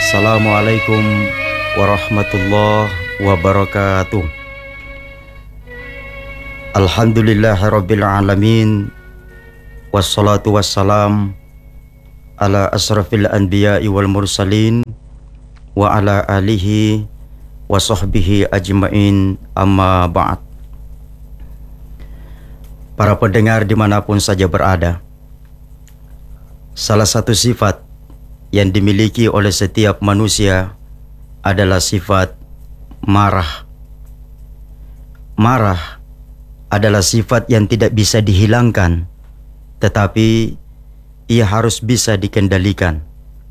Assalamualaikum warahmatullahi wabarakatuh. Alhamdulillahirabbil alamin. Wassalatu wassalam ala asrafil anbiya'i wal mursalin wa ala alihi wa sahbihi ajmain, amma ba'd. Para pendengar dimanapun saja berada, salah satu sifat yang dimiliki oleh setiap manusia adalah sifat marah. Marah adalah sifat yang tidak bisa dihilangkan, tetapi ia harus bisa dikendalikan.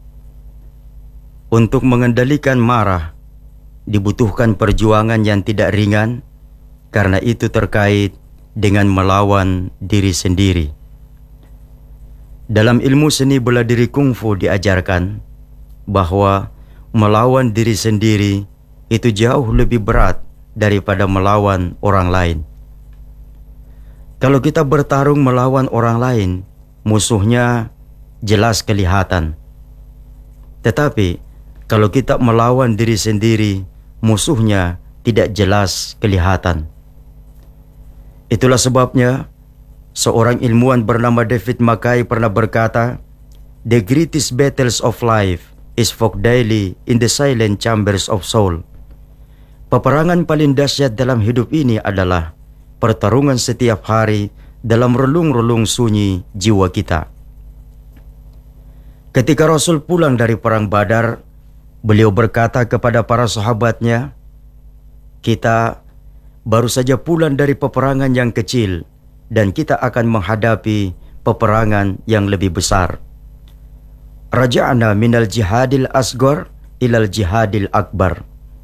Untuk mengendalikan marah dibutuhkan perjuangan yang tidak ringan, karena itu terkait dengan melawan diri sendiri. Dalam ilmu seni bela diri kungfu diajarkan bahwa melawan diri sendiri itu jauh lebih berat daripada melawan orang lain. Kalau kita bertarung melawan orang lain, musuhnya jelas kelihatan. Tetapi kalau kita melawan diri sendiri, musuhnya tidak jelas kelihatan. Itulah sebabnya seorang ilmuwan bernama David Mackay pernah berkata, "The greatest battles of life is fought daily in the silent chambers of soul." Peperangan paling dahsyat dalam hidup ini adalah pertarungan setiap hari dalam relung-relung sunyi jiwa kita. Ketika Rasul pulang dari perang Badar, beliau berkata kepada para sahabatnya, "Kita baru saja pulang dari peperangan yang kecil dan kita akan menghadapi peperangan yang lebih besar. Raja'na minal jihadil asghar ilal jihadil akbar."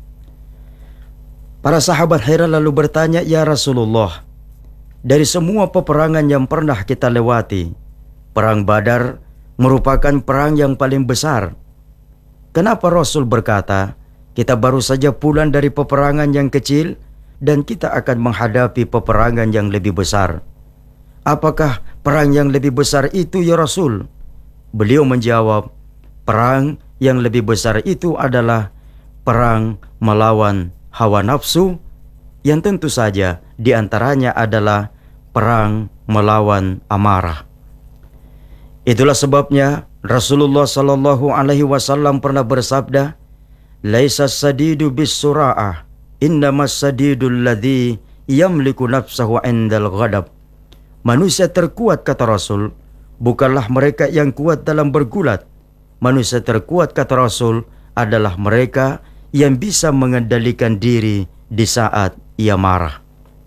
Para sahabat heran lalu bertanya, "Ya Rasulullah, dari semua peperangan yang pernah kita lewati, perang Badar merupakan perang yang paling besar. Kenapa Rasul berkata, kita baru saja pulang dari peperangan yang kecil dan kita akan menghadapi peperangan yang lebih besar? Apakah perang yang lebih besar itu, ya Rasul?" Beliau menjawab, "Perang yang lebih besar itu adalah perang melawan hawa nafsu, yang tentu saja diantaranya adalah perang melawan amarah." Itulah sebabnya Rasulullah Sallallahu Alaihi Wasallam pernah bersabda, "Laisa sadidu bis sura'ah, innamas sadidul ladzi yamliku nafsahu indal ghadab." Manusia terkuat, kata Rasul, bukanlah mereka yang kuat dalam bergulat. Manusia terkuat, kata Rasul, adalah mereka yang bisa mengendalikan diri di saat ia marah.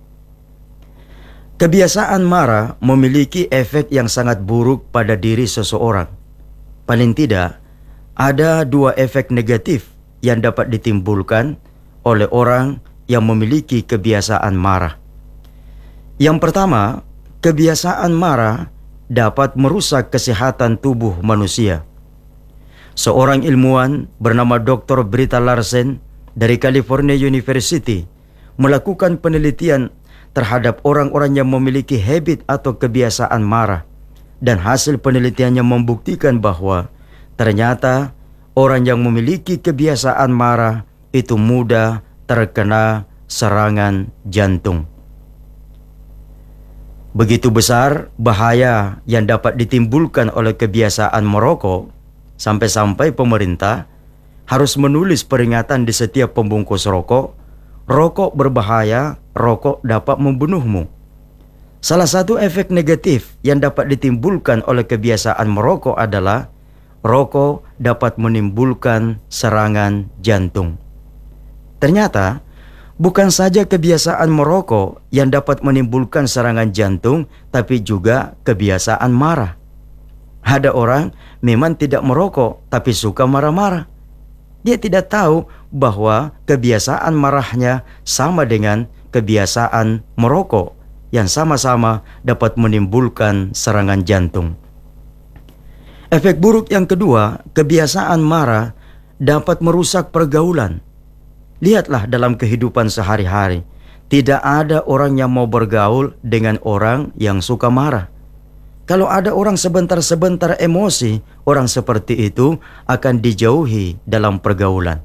Kebiasaan marah memiliki efek yang sangat buruk pada diri seseorang. Paling tidak, ada dua efek negatif yang dapat ditimbulkan oleh orang yang memiliki kebiasaan marah. Yang pertama, kebiasaan marah dapat merusak kesehatan tubuh manusia. Seorang ilmuwan bernama Dr. Britta Larsen dari California University melakukan penelitian terhadap orang-orang yang memiliki habit atau kebiasaan marah, dan hasil penelitiannya membuktikan bahwa ternyata orang yang memiliki kebiasaan marah itu mudah terkena serangan jantung. Begitu besar bahaya yang dapat ditimbulkan oleh kebiasaan merokok, sampai-sampai pemerintah harus menulis peringatan di setiap pembungkus rokok, "Rokok berbahaya, rokok dapat membunuhmu." Salah satu efek negatif yang dapat ditimbulkan oleh kebiasaan merokok adalah rokok dapat menimbulkan serangan jantung. Ternyata bukan saja kebiasaan merokok yang dapat menimbulkan serangan jantung, tapi juga kebiasaan marah. Ada orang memang tidak merokok tapi suka marah-marah. Dia tidak tahu bahwa kebiasaan marahnya sama dengan kebiasaan merokok yang sama-sama dapat menimbulkan serangan jantung. Efek buruk yang kedua, kebiasaan marah dapat merusak pergaulan. Lihatlah dalam kehidupan sehari-hari, tidak ada orang yang mau bergaul dengan orang yang suka marah. Kalau ada orang sebentar-sebentar emosi, orang seperti itu akan dijauhi dalam pergaulan.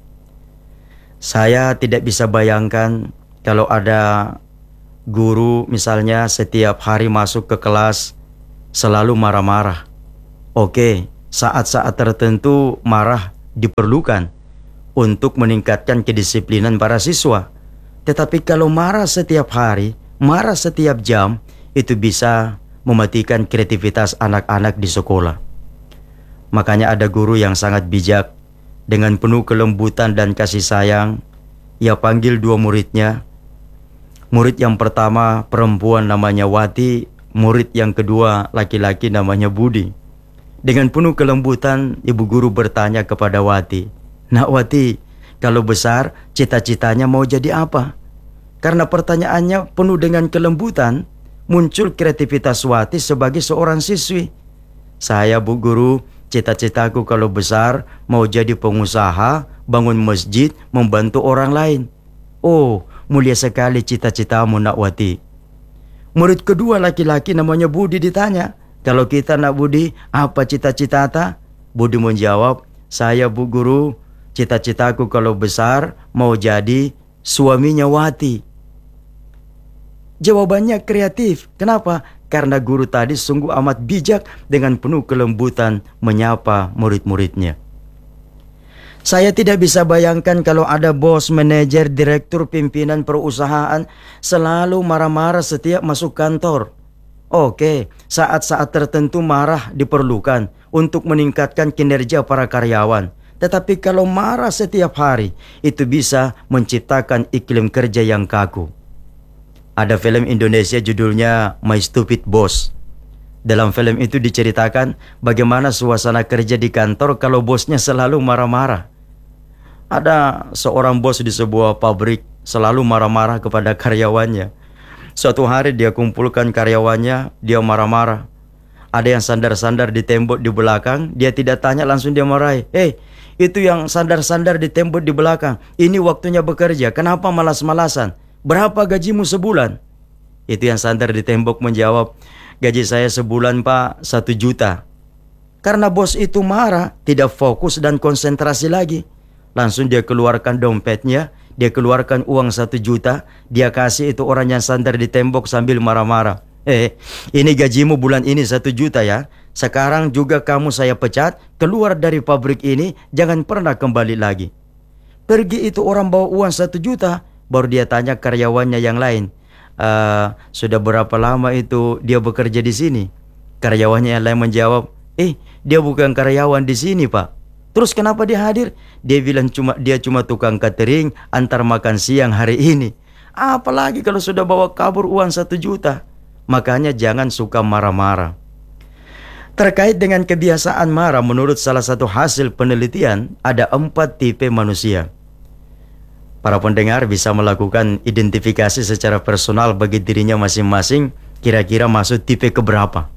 Saya tidak bisa bayangkan kalau ada guru misalnya setiap hari masuk ke kelas selalu marah-marah. Oke, saat-saat tertentu marah diperlukan untuk meningkatkan kedisiplinan para siswa. Tetapi kalau marah setiap hari, marah setiap jam, itu bisa mematikan kreativitas anak-anak di sekolah. Makanya ada guru yang sangat bijak, dengan penuh kelembutan dan kasih sayang, ia panggil dua muridnya. Murid yang pertama perempuan namanya Wati, murid yang kedua laki-laki namanya Budi. Dengan penuh kelembutan, ibu guru bertanya kepada Wati, "Nak Wati, kalau besar cita-citanya mau jadi apa?" Karena pertanyaannya penuh dengan kelembutan, muncul kreativitas Wati sebagai seorang siswi. "Saya, Bu Guru, cita-citaku kalau besar mau jadi pengusaha, bangun masjid, membantu orang lain." "Oh, mulia sekali cita-citamu, Nak Wati." Murid kedua laki-laki namanya Budi ditanya, "Kalau kita, Nak Budi, apa cita-cita ta?" Budi menjawab, "Saya, Bu Guru, cita-citaku kalau besar mau jadi suaminya Wati." Jawabannya kreatif. Kenapa? Karena guru tadi sungguh amat bijak dengan penuh kelembutan menyapa murid-muridnya. Saya tidak bisa bayangkan kalau ada bos, manajer, direktur, pimpinan perusahaan selalu marah-marah setiap masuk kantor. Oke, saat-saat tertentu marah diperlukan untuk meningkatkan kinerja para karyawan. Tetapi kalau marah setiap hari, itu bisa menciptakan iklim kerja yang kaku. Ada film Indonesia judulnya My Stupid Boss. Dalam film itu diceritakan bagaimana suasana kerja di kantor kalau bosnya selalu marah-marah. Ada seorang bos di sebuah pabrik selalu marah-marah kepada karyawannya. Suatu hari dia kumpulkan karyawannya, dia marah-marah. Ada yang sandar-sandar di tembok di belakang, dia tidak tanya langsung dia marahi. "Hei, itu yang sandar-sandar di tembok di belakang, ini waktunya bekerja, kenapa malas-malasan? Berapa gajimu sebulan?" Itu yang sandar di tembok menjawab, "Gaji saya sebulan Pak 1 juta. Karena bos itu marah, tidak fokus dan konsentrasi lagi. Langsung dia keluarkan dompetnya, dia keluarkan uang 1 juta, dia kasih itu orang yang sandar di tembok sambil marah-marah. Ini gajimu bulan ini 1 juta ya. Sekarang juga kamu saya pecat, keluar dari pabrik ini, jangan pernah kembali lagi." Pergi itu orang bawa uang 1 juta, baru dia tanya karyawannya yang lain, "Sudah berapa lama itu dia bekerja di sini?" Karyawannya yang lain menjawab, "Dia bukan karyawan di sini Pak." "Terus kenapa dia hadir?" Dia bilang dia cuma tukang catering antar makan siang hari ini. Apalagi kalau sudah bawa kabur uang 1 juta. Makanya jangan suka marah-marah. Terkait dengan kebiasaan marah, menurut salah satu hasil penelitian, ada 4 tipe manusia. Para pendengar bisa melakukan identifikasi secara personal bagi dirinya masing-masing, kira-kira masuk tipe keberapa.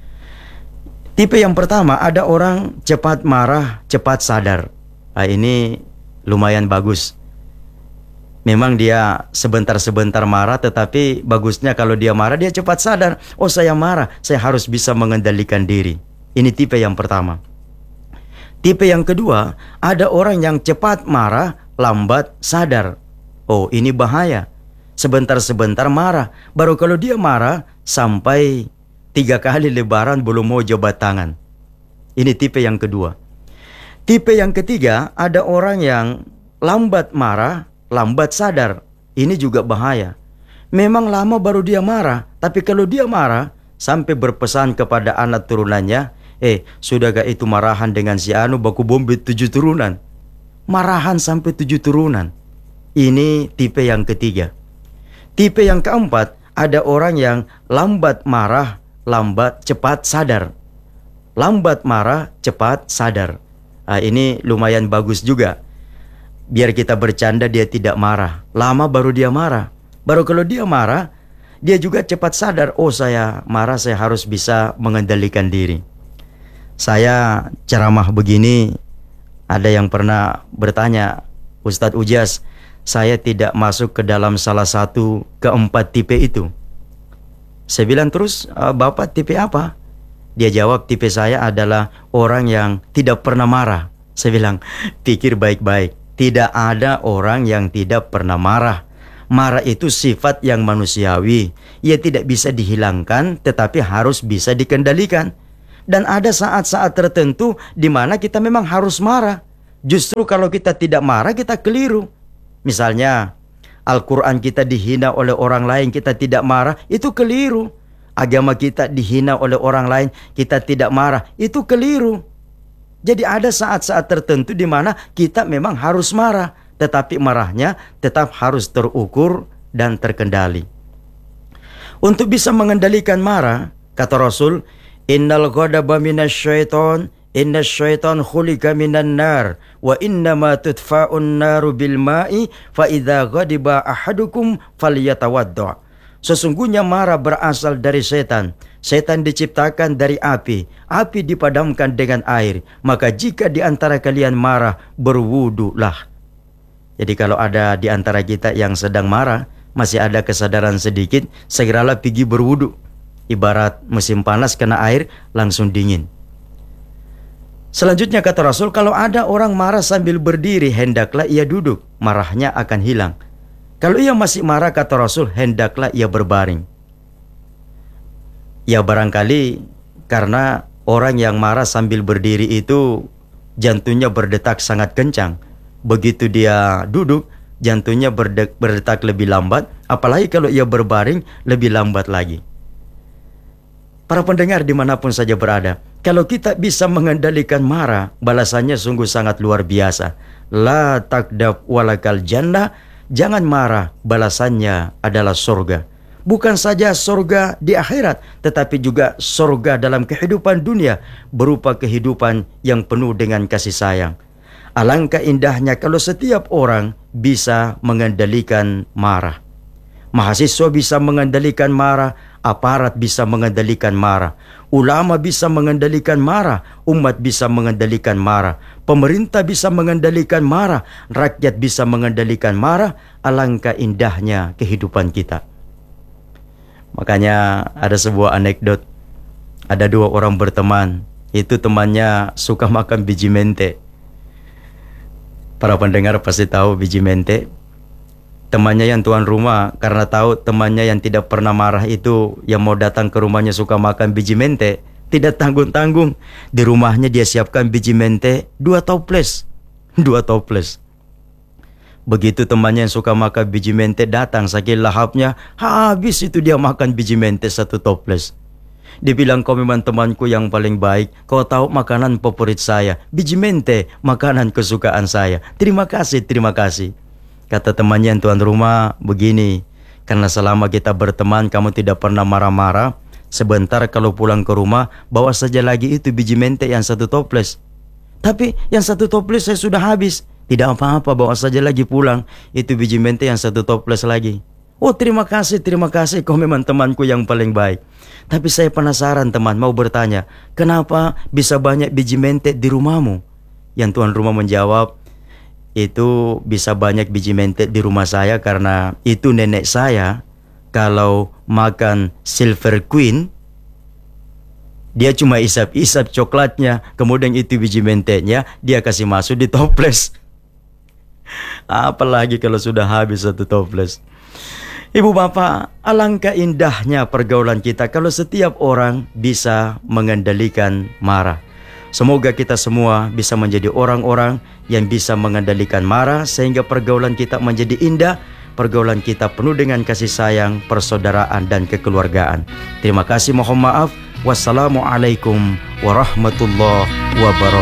Tipe yang pertama, ada orang cepat marah, cepat sadar. Ini lumayan bagus. Memang dia sebentar-sebentar marah, tetapi bagusnya kalau dia marah, dia cepat sadar. "Oh, saya marah, saya harus bisa mengendalikan diri." Ini tipe yang pertama. Tipe yang kedua, ada orang yang cepat marah, lambat sadar. Oh, ini bahaya. Sebentar-sebentar marah, baru kalau dia marah sampai 3 kali lebaran belum mau jabat tangan. Ini tipe yang kedua. Tipe yang ketiga, ada orang yang lambat marah, lambat sadar. Ini juga bahaya. Memang lama baru dia marah, tapi kalau dia marah sampai berpesan kepada anak turunannya, sudahkah itu marahan dengan si Anu baku bombit 7 turunan. Marahan sampai 7 turunan. Ini tipe yang ketiga. Tipe yang keempat, ada orang yang lambat marah, lambat cepat sadar. Lambat marah, cepat sadar. Ini lumayan bagus juga. Biar kita bercanda, dia tidak marah. Lama baru dia marah. Baru kalau dia marah, dia juga cepat sadar. Oh, saya marah, saya harus bisa mengendalikan diri. Saya ceramah begini, ada yang pernah bertanya, "Ustadz Ujas, saya tidak masuk ke dalam salah satu keempat tipe itu." Saya bilang terus, Bapak tipe apa? Dia jawab, tipe saya adalah orang yang tidak pernah marah. Saya bilang, pikir baik-baik. Tidak ada orang yang tidak pernah marah. Marah itu sifat yang manusiawi. Ia tidak bisa dihilangkan, tetapi harus bisa dikendalikan. Dan ada saat-saat tertentu di mana kita memang harus marah. Justru kalau kita tidak marah, kita keliru. Misalnya, Al-Quran kita dihina oleh orang lain, kita tidak marah, itu keliru. Agama kita dihina oleh orang lain, kita tidak marah, itu keliru. Jadi ada saat-saat tertentu di mana kita memang harus marah, tetapi marahnya tetap harus terukur dan terkendali. Untuk bisa mengendalikan marah, kata Rasul, Innal ghadaba minasyaiton, inna syaitan khulika minan nar, wa innama tudfa'un naru bil ma'i, fa idza ghadiba ahadukum falyatawadda. Sesungguhnya marah berasal dari setan. Setan diciptakan dari api. Api dipadamkan dengan air. Maka jika di antara kalian marah, berwudulah. Jadi kalau ada di antara kita yang sedang marah, masih ada kesadaran sedikit, segeralah pergi berwudu. Ibarat musim panas kena air, langsung dingin. Selanjutnya kata Rasul, kalau ada orang marah sambil berdiri, hendaklah ia duduk, marahnya akan hilang. Kalau ia masih marah, kata Rasul, hendaklah ia berbaring. Ya barangkali karena orang yang marah sambil berdiri itu jantungnya berdetak sangat kencang. Begitu dia duduk, jantungnya berdetak lebih lambat, apalagi kalau ia berbaring lebih lambat lagi. Para pendengar dimanapun saja berada, kalau kita bisa mengendalikan marah, balasannya sungguh sangat luar biasa. La takdab walakal jannah, jangan marah, balasannya adalah surga. Bukan saja surga di akhirat, tetapi juga surga dalam kehidupan dunia, berupa kehidupan yang penuh dengan kasih sayang. Alangkah indahnya kalau setiap orang bisa mengendalikan marah. Mahasiswa bisa mengendalikan marah, aparat bisa mengendalikan marah, ulama bisa mengendalikan marah, umat bisa mengendalikan marah, pemerintah bisa mengendalikan marah, rakyat bisa mengendalikan marah. Alangkah indahnya kehidupan kita. Makanya ada sebuah anekdot. Ada dua orang berteman. Itu temannya suka makan biji mente. Para pendengar pasti tahu biji mente. Temannya yang tuan rumah, karena tahu temannya yang tidak pernah marah itu, yang mau datang ke rumahnya suka makan biji mente, tidak tanggung-tanggung. Di rumahnya dia siapkan biji mente 2 toples. 2 toples. Begitu temannya yang suka makan biji mente datang, saking lahapnya, habis itu dia makan biji mente 1 toples. Dia bilang, kau memang temanku yang paling baik. Kau tahu makanan favorit saya, biji mente, makanan kesukaan saya. Terima kasih, terima kasih. Kata temannya yang tuan rumah, begini, karena selama kita berteman kamu tidak pernah marah-marah, sebentar kalau pulang ke rumah, bawa saja lagi itu biji mente yang 1 toples. Tapi yang 1 toples saya sudah habis. Tidak apa-apa, bawa saja lagi pulang, itu biji mente yang 1 toples lagi. Oh terima kasih, kau memang temanku yang paling baik. Tapi saya penasaran teman, mau bertanya, kenapa bisa banyak biji mente di rumahmu? Yang tuan rumah menjawab, itu bisa banyak biji mente di rumah saya karena itu nenek saya kalau makan Silver Queen, dia cuma isap-isap coklatnya, kemudian itu biji mentenya dia kasih masuk di toples. Apalagi kalau sudah habis 1 toples. Ibu bapak, alangkah indahnya pergaulan kita kalau setiap orang bisa mengendalikan marah. Semoga kita semua bisa menjadi orang-orang yang bisa mengendalikan marah, sehingga pergaulan kita menjadi indah, pergaulan kita penuh dengan kasih sayang, persaudaraan dan kekeluargaan. Terima kasih, mohon maaf. Wassalamualaikum warahmatullahi wabarakatuh.